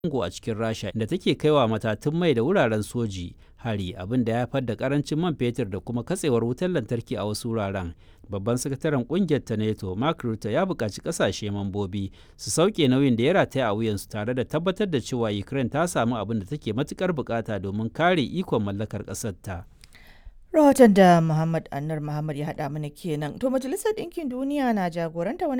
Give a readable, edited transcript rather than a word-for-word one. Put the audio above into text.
Congo a cikin Rasha inda take kaiwa matatun mai da wuraren soji hari, abin da ya haifar da karancin man fetur da kuma katsewar wutar lantarki a wasu wuraren. Babban sakataren kungiyar ta NATO, Mark Rutte, ya buƙaci ƙasashe mambobi su sauke nauyin da ya rataya a wuyansu tare da tabbatar da cewa Ukraine ta samu abin da take matuƙar buƙata domin kare ikon mallakar ƙasar ta. Rahoton da Muhammad Annar Muhammad ya haɗa mana kenan. To Majalisar Ɗinkin Duniya na jagoranta wani